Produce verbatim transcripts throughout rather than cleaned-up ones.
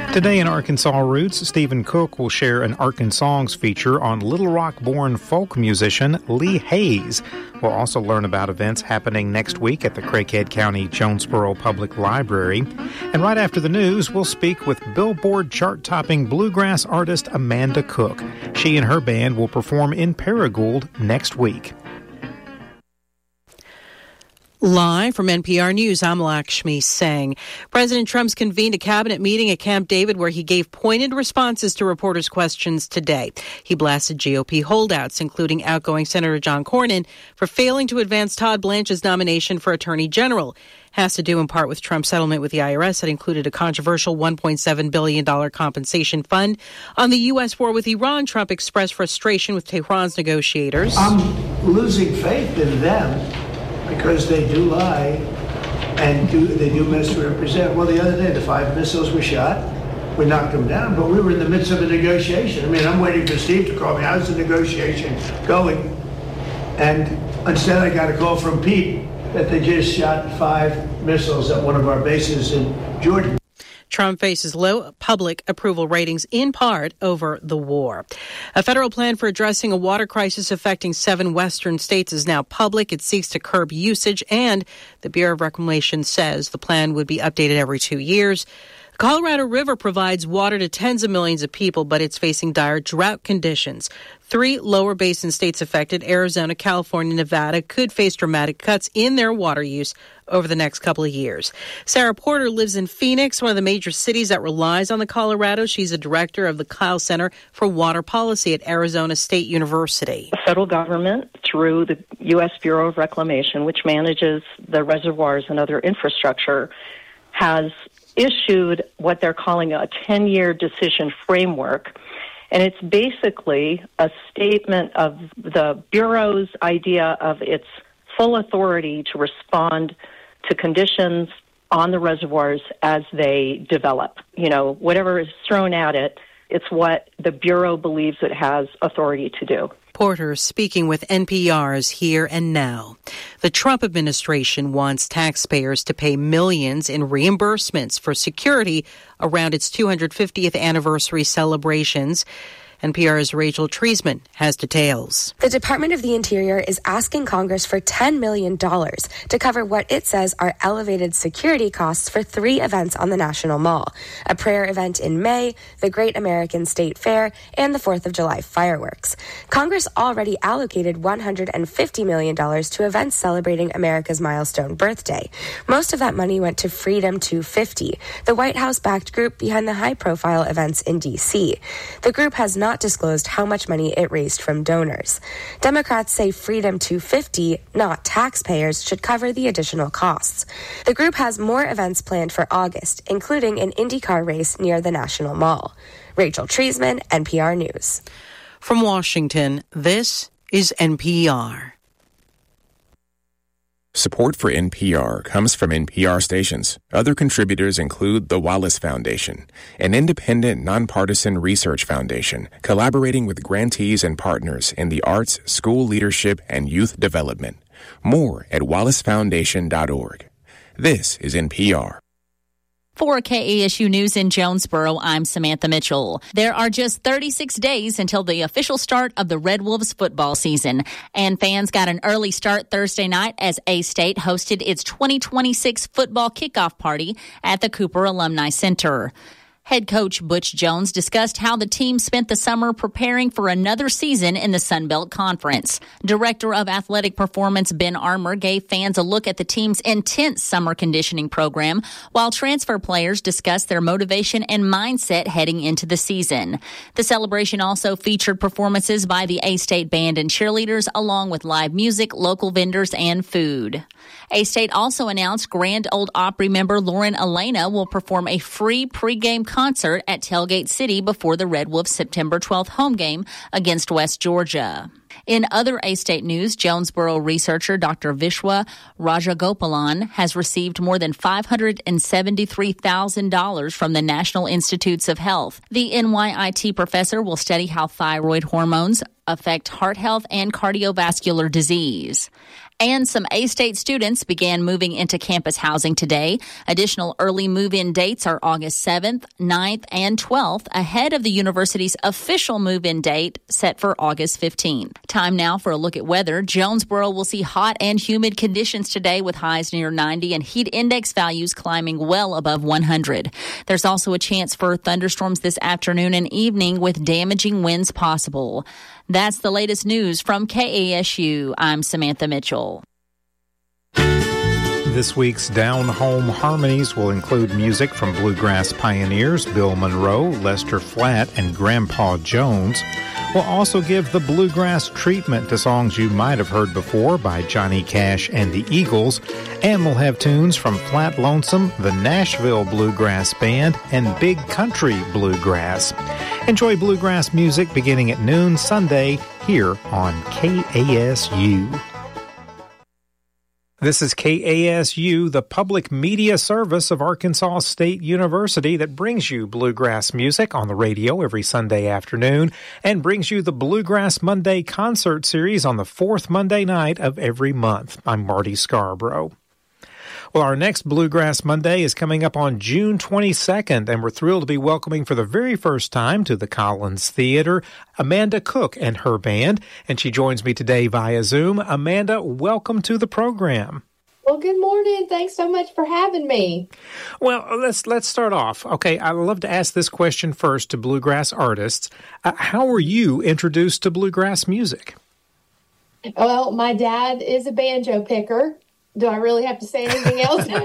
Today in Arkansas Roots, Stephen Cook will share an Arkansas feature on Little Rock-born folk musician Lee Hayes. We'll also learn about events happening next week at the Craighead County Jonesboro Public Library. And right after the news, we'll speak with Billboard chart-topping bluegrass artist Amanda Cook. She and her band will perform in Paragould next week. Live from N P R News, I'm Lakshmi Singh. President Trump's convened a cabinet meeting at Camp David where he gave pointed responses to reporters' questions today. He blasted G O P holdouts, including outgoing Senator John Cornyn, for failing to advance Todd Blanche's nomination for Attorney General. Has to do in part with Trump's settlement with the I R S that included a controversial one point seven billion dollars compensation fund. On the U S war with Iran, Trump expressed frustration with Tehran's negotiators. I'm losing faith in them, because they do lie and do they do misrepresent. Well, the other day, the five missiles were shot. We knocked them down, but we were in the midst of a negotiation. I mean, I'm waiting for Steve to call me. How's the negotiation going? And instead, I got a call from Pete that they just shot five missiles at one of our bases in Jordan. Trump faces low public approval ratings in part over the war. A federal plan for addressing a water crisis affecting seven western states is now public. It seeks to curb usage, and the Bureau of Reclamation says the plan would be updated every two years. The Colorado River provides water to tens of millions of people, but it's facing dire drought conditions. Three lower basin states affected, Arizona, California, Nevada, could face dramatic cuts in their water use over the next couple of years. Sarah Porter lives in Phoenix, one of the major cities that relies on the Colorado. She's a director of the Kyle Center for Water Policy at Arizona State University. The federal government, through the U S Bureau of Reclamation, which manages the reservoirs and other infrastructure, has issued what they're calling a ten-year decision framework. And it's basically a statement of the Bureau's idea of its full authority to respond to conditions on the reservoirs as they develop. You know, whatever is thrown at it, it's what the Bureau believes it has authority to do. Porter speaking with N P R's Here and Now. The Trump administration wants taxpayers to pay millions in reimbursements for security around its two hundred fiftieth anniversary celebrations. N P R's Rachel Treisman has details. The Department of the Interior is asking Congress for ten million dollars to cover what it says are elevated security costs for three events on the National Mall: a prayer event in May, the Great American State Fair, and the fourth of July fireworks. Congress already allocated one hundred fifty million dollars to events celebrating America's milestone birthday. Most of that money went to Freedom two fifty, the White House-backed group behind the high-profile events in D C. The group has not Not disclosed how much money it raised from donors. Democrats say Freedom two fifty, not taxpayers, should cover the additional costs. The group has more events planned for August, including an IndyCar race near the National Mall. Rachel Treisman, N P R News. From Washington, this is N P R. Support for N P R comes from N P R stations. Other contributors include the Wallace Foundation, an independent, nonpartisan research foundation collaborating with grantees and partners in the arts, school leadership, and youth development. More at wallace foundation dot org. This is N P R. For K A S U News in Jonesboro, I'm Samantha Mitchell. There are just thirty-six days until the official start of the Red Wolves football season, and fans got an early start Thursday night as A-State hosted its twenty twenty-six football kickoff party at the Cooper Alumni Center. Head coach Butch Jones discussed how the team spent the summer preparing for another season in the Sun Belt Conference. Director of Athletic Performance Ben Armour gave fans a look at the team's intense summer conditioning program, while transfer players discussed their motivation and mindset heading into the season. The celebration also featured performances by the A-State band and cheerleaders, along with live music, local vendors, and food. A-State also announced Grand Ole Opry member Lauren Elena will perform a free pregame concert at Tailgate City before the Red Wolves' September twelfth home game against West Georgia. In other A-State news, Jonesboro researcher Doctor Vishwa Rajagopalan has received more than five hundred seventy-three thousand dollars from the National Institutes of Health. The N Y I T professor will study how thyroid hormones affect heart health and cardiovascular disease. And some A-State students began moving into campus housing today. Additional early move-in dates are August seventh, ninth, and twelfth, ahead of the university's official move-in date set for August fifteenth. Time now for a look at weather. Jonesboro will see hot and humid conditions today with highs near ninety and heat index values climbing well above one hundred. There's also a chance for thunderstorms this afternoon and evening with damaging winds possible. That's the latest news from K A S U. I'm Samantha Mitchell. This week's Down Home Harmonies will include music from bluegrass pioneers Bill Monroe, Lester Flatt, and Grandpa Jones. We'll also give the bluegrass treatment to songs you might have heard before by Johnny Cash and the Eagles. And we'll have tunes from Flat Lonesome, the Nashville Bluegrass Band, and Big Country Bluegrass. Enjoy bluegrass music beginning at noon Sunday here on K A S U. This is K A S U, the public media service of Arkansas State University that brings you bluegrass music on the radio every Sunday afternoon and brings you the Bluegrass Monday concert series on the fourth Monday night of every month. I'm Marty Scarborough. Well, our next Bluegrass Monday is coming up on June twenty-second, and we're thrilled to be welcoming for the very first time to the Collins Theater Amanda Cook and her band, and she joins me today via Zoom. Amanda, welcome to the program. Well, good morning. Thanks so much for having me. Well, let's let's start off. Okay, I'd love to ask this question first to bluegrass artists. Uh, how were you introduced to bluegrass music? Well, my dad is a banjo picker. Do I really have to say anything else? um,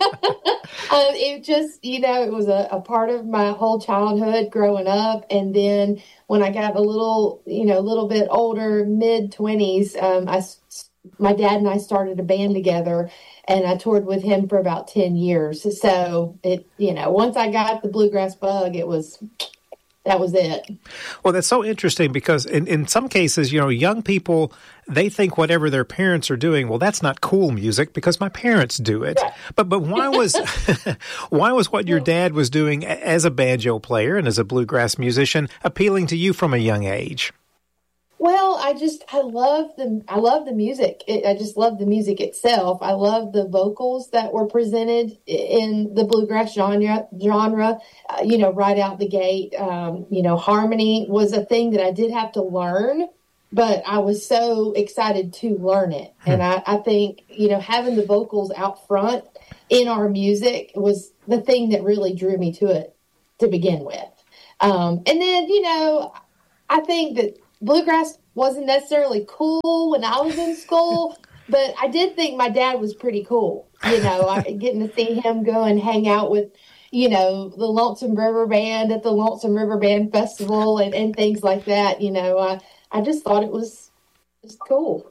it just, you know, it was a, a part of my whole childhood growing up. And then when I got a little, you know, a little bit older, mid twenties, um, I, my dad and I started a band together, and I toured with him for about ten years. So it, you know, once I got the bluegrass bug, it was... that was it. Well, that's so interesting because in, in some cases, you know, young people, they think whatever their parents are doing, well, that's not cool music because my parents do it. Right. But but why was why was what your dad was doing as a banjo player and as a bluegrass musician appealing to you from a young age? Well, I just, I love the, I love the music. It, I just love the music itself. I love the vocals that were presented in the bluegrass genre, genre, uh, you know, right out the gate. Um, you know, harmony was a thing that I did have to learn, but I was so excited to learn it. Hmm. And I, I think, you know, having the vocals out front in our music was the thing that really drew me to it to begin with. Um, and then, you know, I think that bluegrass wasn't necessarily cool when I was in school, but I did think my dad was pretty cool. You know, I, getting to see him go and hang out with, you know, the Lonesome River Band at the Lonesome River Band Festival and, and things like that. You know, I, I just thought it was just cool.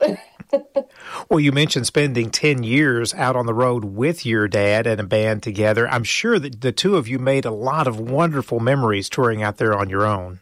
Well, you mentioned spending ten years out on the road with your dad and a band together. I'm sure that the two of you made a lot of wonderful memories touring out there on your own.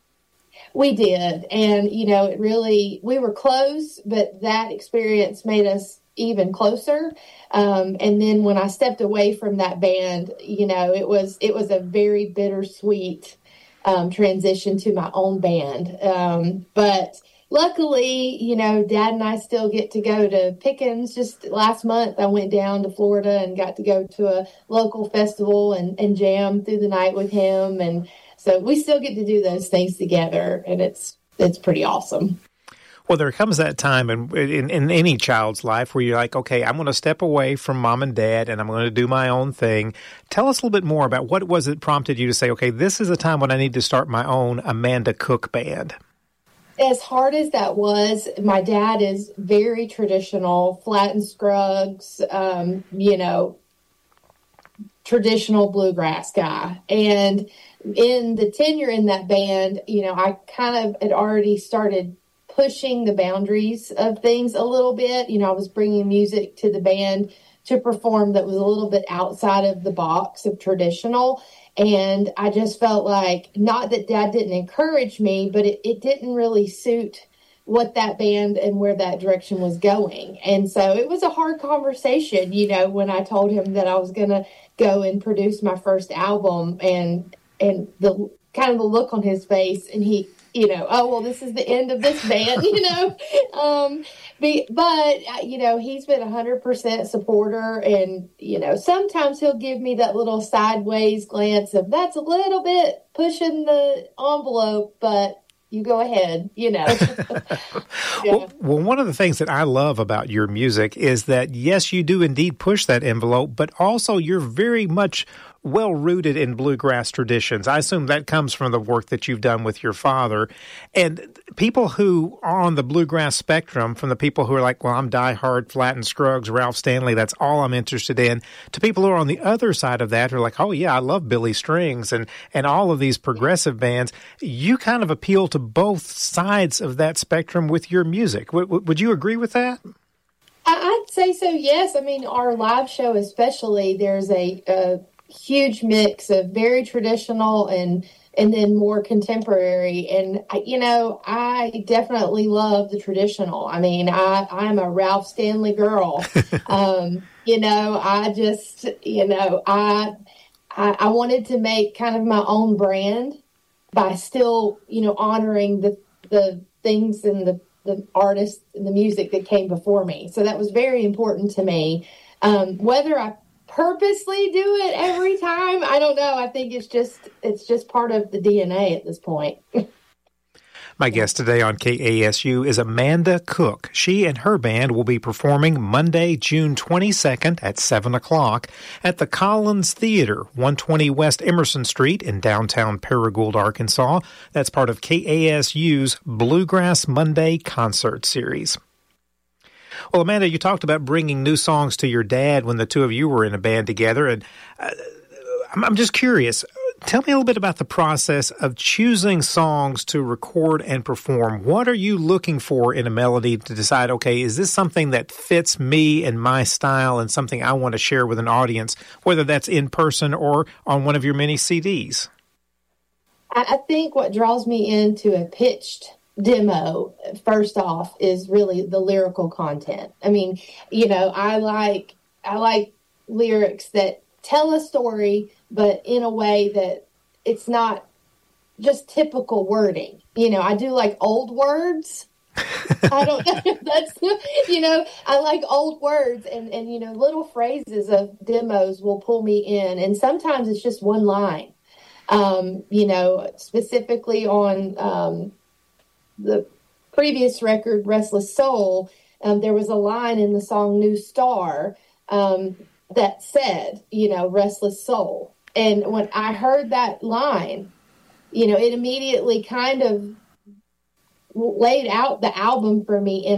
We did. And, you know, it really, we were close, but that experience made us even closer. Um, and then when I stepped away from that band, you know, it was, it was a very bittersweet um, transition to my own band. Um, but luckily, you know, Dad and I still get to go to Pickens. Just last month, I went down to Florida and got to go to a local festival and, and jam through the night with him. And so we still get to do those things together, and it's it's pretty awesome. Well, there comes that time in, in, in any child's life where you're like, okay, I'm going to step away from mom and dad, and I'm going to do my own thing. Tell us a little bit more about what was it prompted you to say, okay, this is a time when I need to start my own Amanda Cook band. As hard as that was, my dad is very traditional, Flatt and Scruggs, um, you know, traditional bluegrass guy. And in the tenure in that band, you know, I kind of had already started pushing the boundaries of things a little bit. You know, I was bringing music to the band to perform that was a little bit outside of the box of traditional. And I just felt like, not that Dad didn't encourage me, but it, it didn't really suit what that band and where that direction was going. And so it was a hard conversation, you know, when I told him that I was going to go and produce my first album, and and the kind of the look on his face, and he you know, oh, well, this is the end of this band, you know. Um, be, but, you know, he's been a one hundred percent supporter. And, you know, sometimes he'll give me that little sideways glance of that's a little bit pushing the envelope, but you go ahead, you know. Yeah. well, well, one of the things that I love about your music is that, yes, you do indeed push that envelope, but also you're very much well-rooted in bluegrass traditions. I assume that comes from the work that you've done with your father. And people who are on the bluegrass spectrum, from the people who are like, well, I'm diehard Flatt and Scruggs, Ralph Stanley, that's all I'm interested in, to people who are on the other side of that who are like, oh, yeah, I love Billy Strings and, and all of these progressive bands. You kind of appeal to both sides of that spectrum with your music. W- would you agree with that? I'd say so, yes. I mean, our live show especially, there's a... a huge mix of very traditional and and then more contemporary. And, you know, I definitely love the traditional. I mean, I, I'm a Ralph Stanley girl. um, you know, I just, you know, I, I I wanted to make kind of my own brand by still, you know, honoring the the things and the, the artists and the music that came before me. So that was very important to me. Um, whether I purposely do it every time, I don't know. I think it's just it's just part of the D N A at this point. My guest today on K A S U is Amanda Cook. She and her band will be performing Monday, June twenty-second at seven o'clock at the Collins Theater, one twenty West Emerson Street in downtown Paragould, Arkansas. That's part of K A S U's Bluegrass Monday concert series. Well, Amanda, you talked about bringing new songs to your dad when the two of you were in a band together. And uh, I'm just curious, tell me a little bit about the process of choosing songs to record and perform. What are you looking for in a melody to decide, okay, is this something that fits me and my style and something I want to share with an audience, whether that's in person or on one of your many C Ds? I think what draws me into a pitched demo, first off, is really the lyrical content. I mean, you know, I like I like lyrics that tell a story, but in a way that it's not just typical wording. You know, I do like old words. I don't know if that's, you know, I like old words and, and, you know, little phrases of demos will pull me in. And sometimes it's just one line, um, you know, specifically on, um, the previous record, Restless Soul, um, there was a line in the song New Star um, that said, you know, Restless Soul. And when I heard that line, you know, it immediately kind of laid out the album for me in